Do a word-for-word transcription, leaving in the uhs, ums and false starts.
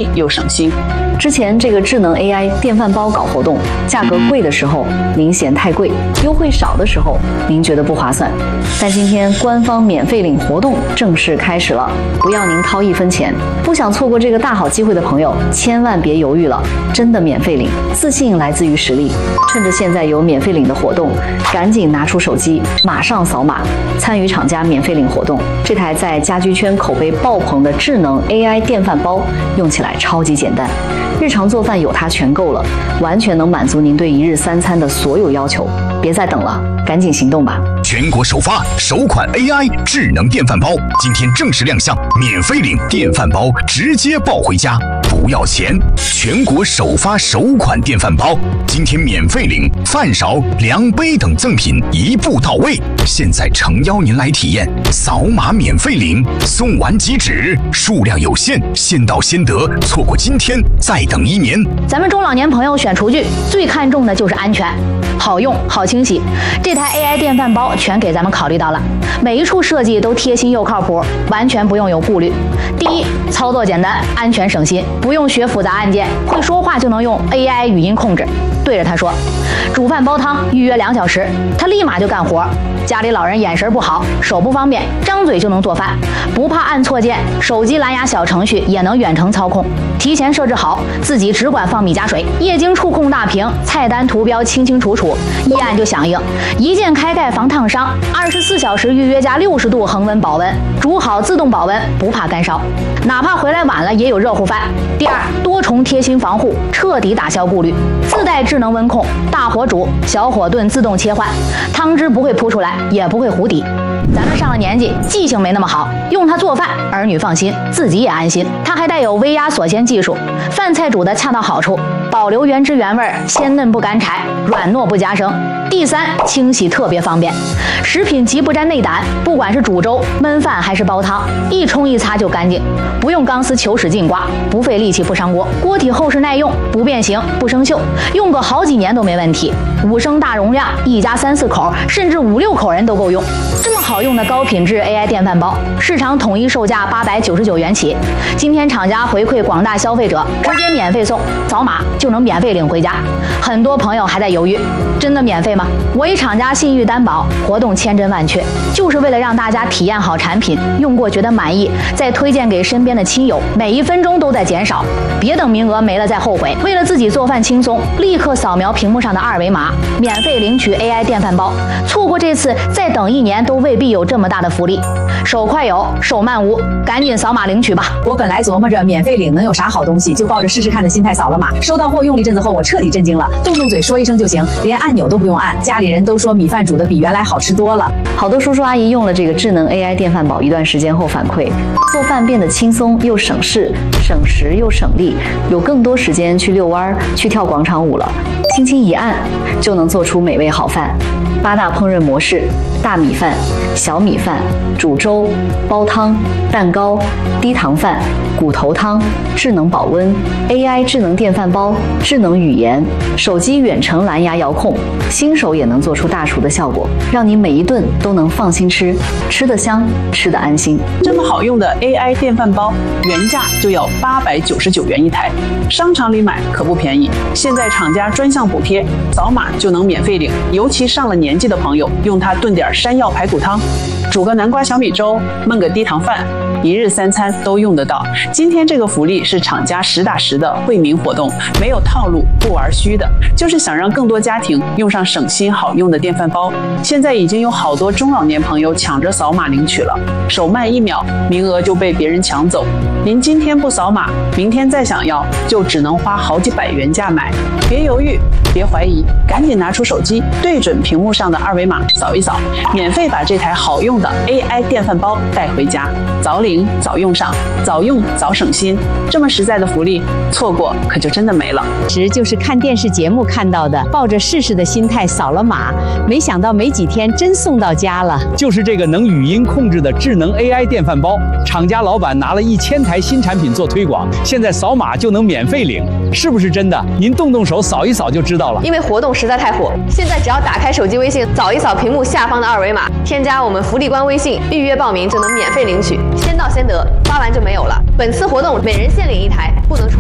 又省心。 之前这个智能 A I 电饭煲搞活动，价格贵的时候您嫌太贵，优惠少的时候您觉得不划算。但今天官方免费领活动正式开始了，不要您掏一分钱。不想错过这个大好机会的朋友，千万别犹豫了，真的免费领，自信来自于实力。趁着现在有免费领的活动，赶紧拿出手机，马上扫码参与厂家免费领活动。这台在家居圈口碑爆棚的智能 A I 电饭煲，用起来超级简单，日常做饭有它全够了，完全能满足您对一日三餐的所有要求。别再等了，赶紧行动吧！ 全国首发首款 A I 智能电饭煲，今天正式亮相，免费领电饭煲直接抱回家，不要钱！全国首发首款电饭煲，今天免费领饭勺、量杯等赠品一步到位。现在诚邀您来体验，扫码免费领，送完即止，数量有限，先到先得，错过今天再等一年。 咱们中老年朋友选厨具最看重的就是安全，好用好清洗，这台 A I 电饭煲全给咱们考虑到了，每一处设计都贴心又靠谱，完全不用有顾虑。第一，操作简单，安全省心，不用学复杂按键，会说话就能用 A I 语音控制，对着它说煮饭煲汤，预约两小时，它立马就干活。家里老人眼神不好，手不方便，张嘴就能做饭，不怕按错键，手机蓝牙小程序也能远程操控，提前设置好，自己只管放米加水，液晶触控大屏，菜单图标清清楚楚，一按就响应，一键开盖防烫伤，二十四小时预约加六十度恒温保温，煮好自动保温，不怕干烧，哪怕回来晚了也有热乎饭。第二，多重贴心防护，彻底打消顾虑，自带智能温控，大火煮，小火炖自动切换，汤汁不会扑出来，也不会糊底。咱们上了年纪，记性没那么好，用它做饭，儿女放心，自己也安心。它还带有微压锁鲜技术，饭菜煮得恰到好处，保留原汁原味，鲜嫩不干柴，软糯不夹生。第三，清洗特别方便，食品极不沾内胆，不管是煮粥、焖饭还是煲汤，一冲一擦就干净，不用钢丝球使劲刮，不费力气不伤锅，锅体厚实耐用，不变形不生锈，用个好几年都没问题。五升大容量，一家三四口甚至五六口人都够用。这么好用的高品质 A I 电饭煲，市场统一售价八百九十九元起，今天厂家回馈广大消费者，直接免费送，扫码就能免费领回家。很多朋友还在犹豫，真的免费吗？我以厂家信誉担保，活动千真万确，就是为了让大家体验好产品，用过觉得满意，再推荐给身边的亲友，每一分钟都在减少，别等名额没了再后悔。为了自己做饭轻松，立刻扫描屏幕上的二维码，免费领取 A I 电饭煲，错过这次再等一年都未必有这么大的福利。手快有，手慢无，赶紧扫码领取吧。 我本来琢磨着免费领能有啥好东西，就抱着试试看的心态扫了码，收到货用了一阵子后，我彻底震惊了，动动嘴说一声就行，连按钮都不用按，家里人都说米饭煮的比原来好吃多了。 好多叔叔阿姨用了这个智能 A I 电饭煲一段时间后反馈，做饭变得轻松又省事，省时又省力，有更多时间去遛弯、去跳广场舞了。轻轻一按就能做出美味好饭。八大烹饪模式：大米饭、小米饭、煮粥、煲汤、蛋糕、低糖饭、骨头汤、智能保温、A I 智能电饭煲、智能语言、手机远程蓝牙遥控，新手也能做出大厨的效果，让你每一顿都能放心吃，吃得香，吃得安心。 这么好用的 A I 电饭煲，原价就要八百九十九元一台，商场里买可不便宜。现在厂家专项补贴，扫码就能免费领。尤其上了年纪的朋友，用它炖点山药排骨汤，煮个南瓜小米粥，焖个低糖饭，一日三餐都用得到。今天这个福利是厂家实打实的惠民活动，没有套路，不玩虚的，就是想让更多家庭用上省心好用的电饭煲。现在已经有好多中老年朋友抢着扫码领取了，手慢一秒，名额就被别人抢走。您今天不扫码，明天再想要，就只能花好几百元价买。别犹豫，别怀疑，赶紧拿出手机，对准屏幕上的二维码扫一扫，免费把这台好用的 A I 电饭煲带回家，早领早用上，早用早省心。这么实在的福利，错过可就真的没了。 其实就是看电视节目看到的，抱着试试的心态扫了码，没想到没几天真送到家了。 就是这个能语音控制的智能 A I 电饭煲，厂家老板拿了一千台新产品做推广，现在扫码就能免费领，是不是真的？您动动手扫一扫就知道了。 因为活动实在太火，现在只要打开手机微信，扫一扫屏幕下方的二维码，添加我们福利官微信，预约报名就能免费领取，先到先得，发完就没有了。本次活动每人限领一台，不能重